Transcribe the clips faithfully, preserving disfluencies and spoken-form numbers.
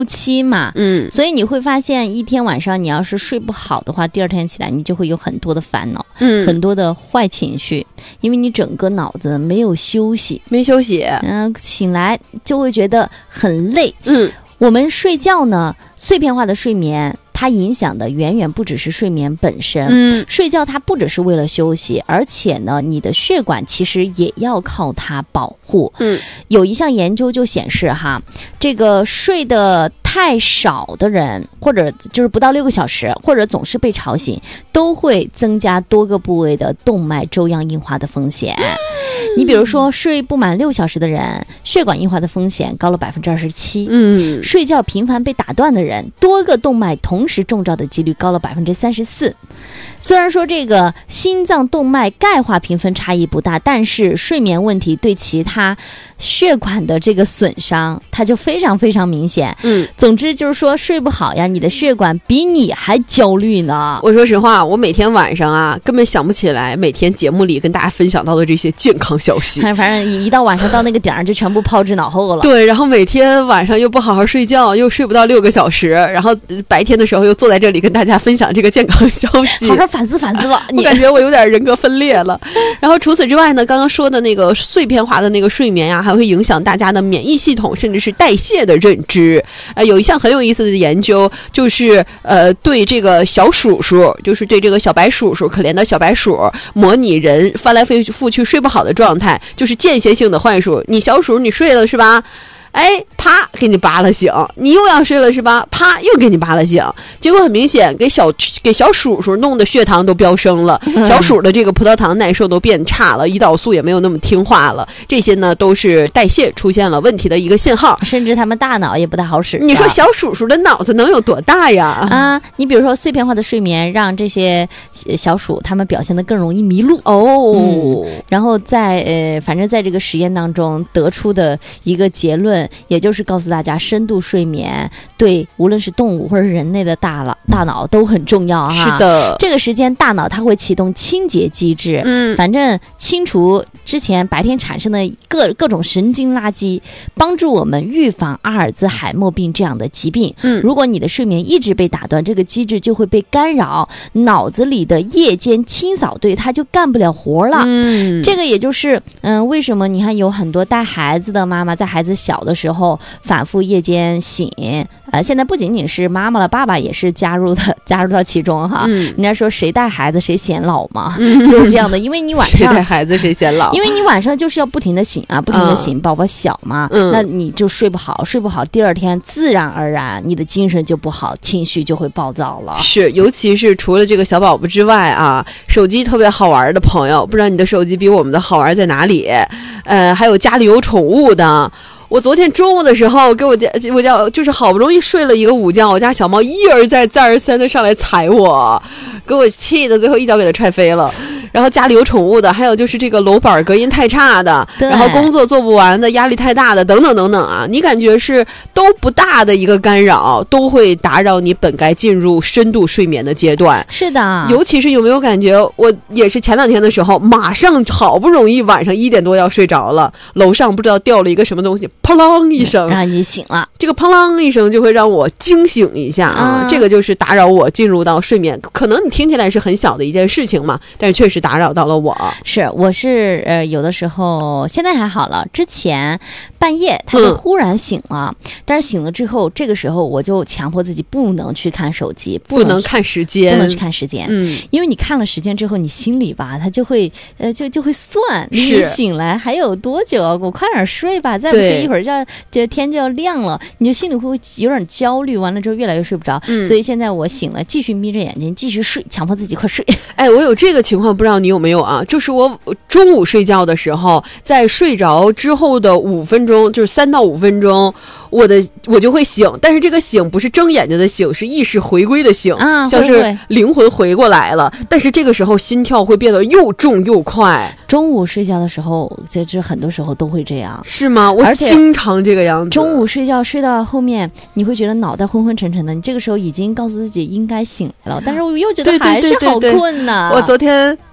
期嘛， 嗯， 所以你会发现一天晚上你要是睡不好的话，第二天起来你就会有很多的烦恼， 嗯， 很多的坏情绪，因为你整个脑子没有休息， 没休息， 嗯、呃，醒来就会觉得很累。 嗯， 我们睡觉呢，碎片化的睡眠，它影响的远远不只是睡眠本身。 嗯， 睡觉它不只是为了休息，而且呢，你的血管其实也要靠它保护。 嗯， 有一项研究就显示哈，这个睡得太少的人，或者就是不到六个小时，或者总是被吵醒，都会增加多个部位的动脉粥样硬化的风险。你比如说，睡不满六小时的人，血管硬化的风险高了百分之二十七。 嗯， 睡觉频繁被打断的人，多个动脉同时中招的几率高了百分之三十四。虽然说这个心脏动脉钙化评分差异不大，但是睡眠问题对其他血管的这个损伤，它就非常非常明显。 嗯， 总之就是说睡不好呀，你的血管比你还焦虑呢。 我说实话，我每天晚上啊，根本想不起来每天节目里跟大家分享到的这些健康消息。 反正一到晚上到那个点儿，就全部抛之脑后了。 对，然后每天晚上又不好好睡觉，又睡不到六个小时，然后白天的时候又坐在这里跟大家分享这个健康消息。 好好反思反思吧。 我感觉我有点人格分裂了。然后除此之外呢，刚刚说的那个碎片化的那个睡眠呀、啊，还会影响大家的免疫系统，甚至是代谢的认知。呃，有一项很有意思的研究，就是呃，对这个小鼠鼠，就是对这个小白鼠鼠，可怜的小白鼠，模拟人翻来覆覆去睡不好的状态，就是间歇性的幻术。你小鼠，你睡了是吧？哎，啪，给你扒了醒，你又要睡了是吧？啪，又给你扒了醒。结果很明显，给小给小鼠鼠弄的血糖都飙升了，小鼠的这个葡萄糖耐受都变差了，胰岛素也没有那么听话了。这些呢，都是代谢出现了问题的一个信号， 甚至他们大脑也不太好使。 你说小鼠鼠的脑子能有多大呀？ 啊，你比如说碎片化的睡眠，让这些小鼠它们表现得更容易迷路哦。 嗯、然后在呃，反正在这个实验当中得出的一个结论。也就是告诉大家，深度睡眠对无论是动物或者是人类的大脑大脑都很重要哈。 是的， 这个时间大脑它会启动清洁机制， 嗯， 反正清除之前白天产生的各各种神经垃圾，帮助我们预防阿尔兹海默病这样的疾病。 嗯， 如果你的睡眠一直被打断，这个机制就会被干扰，脑子里的夜间清扫队它就干不了活了。 嗯， 这个也就是嗯，为什么你看有很多带孩子的妈妈在孩子小的时候反复夜间醒，呃，现在不仅仅是妈妈了，爸爸也是加入的，加入到其中哈。嗯，人家说谁带孩子谁显老嘛，嗯、就是这样的，因为你晚上谁带孩子谁显老， 因为你晚上就是要不停的醒啊，不停的醒，嗯、宝宝小嘛，嗯，那你就睡不好，睡不好，第二天自然而然你的精神就不好，情绪就会暴躁了。 是，尤其是除了这个小宝宝之外啊，手机特别好玩的朋友，不知道你的手机比我们的好玩在哪里？呃，还有家里有宠物的。我昨天中午的时候给我家我家就是好不容易睡了一个午觉，我家小猫一而再再而三的上来踩我，给我气的最后一脚给它踹飞了。然后家里有宠物的，还有就是这个楼板隔音太差的，然后工作做不完的，压力太大的，等等等等啊，你感觉是都不大的一个干扰，都会打扰你本该进入深度睡眠的阶段。 是的， 尤其是有没有感觉，我也是前两天的时候，马上好不容易晚上一点多要睡着了，楼上不知道掉了一个什么东西，砰啷一声， 让你醒了。 这个砰啷一声就会让我惊醒一下啊、嗯，这个就是打扰我进入到睡眠。可能你听起来是很小的一件事情嘛，但是确实打扰到了我。 是，我是呃有的时候现在还好了，之前半夜他就忽然醒了、嗯，但是醒了之后，这个时候我就强迫自己不能去看手机，不能, 不能看时间， 不能去看时间，嗯，因为你看了时间之后，你心里吧，他就会呃就就会算，你醒来还有多久啊？我快点睡吧，再不睡一会儿就要就天就要亮了，你就心里会有点焦虑，完了之后越来越睡不着、嗯、所以现在我醒了，继续眯着眼睛继续睡，强迫自己快睡。 哎，我有这个情况，不知道你有没有啊？就是我中午睡觉的时候，在睡着之后的五分钟，就是三到五分钟，我的我就会醒，但是这个醒不是睁眼睛的醒，是意识回归的醒啊，像是灵魂回过来了。但是这个时候心跳会变得又重又快。 中午睡觉的时候，这这很多时候都会这样， 是吗？我经常这个样子。 中午睡觉睡到后面，你会觉得脑袋昏昏沉沉的，你这个时候已经告诉自己应该醒了，但是我又觉得还是好困呐。 我昨天呃。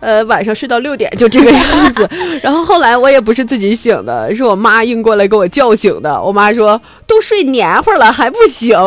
呃，晚上睡到六点就这个样子。然后后来我也不是自己醒的，是我妈硬过来给我叫醒的。我妈说都睡黏糊了还不醒，